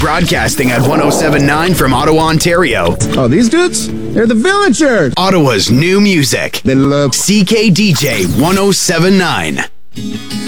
broadcasting at 107.9 from Ottawa, Ontario. Oh, these dudes? They're the Villagers. Ottawa's new music. They love CKDJ 107.9.